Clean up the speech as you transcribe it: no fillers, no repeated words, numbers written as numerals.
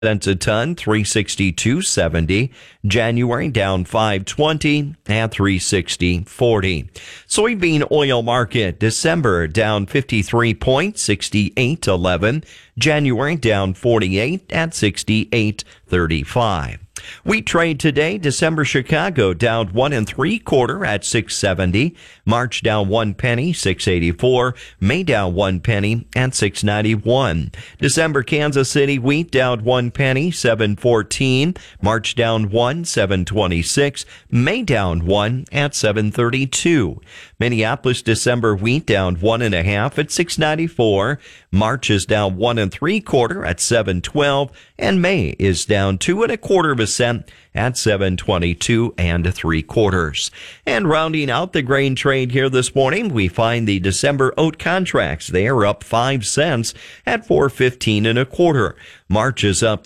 cents a ton, 362.70. January down 5.20 at 360.40. Soybean oil market, December down 53.68.11. January down 48 at 68.35. Wheat trade today, December Chicago down 1 3/4 at 6.70. March down 1 penny, 6.84. May down 1 penny at 6.91. December Kansas City wheat down 1 penny, 7.14. March down 1, 7.26. May down 1 at 7.32. Minneapolis December wheat down 1 1/2 at 6.94. March is down 1 3/4 at 7.12, and May is down 2 1/4% at 7.22 3/4. And rounding out the grain trade here this morning, we find the December oat contracts. They are up 5 cents at 4.15 1/4. March is up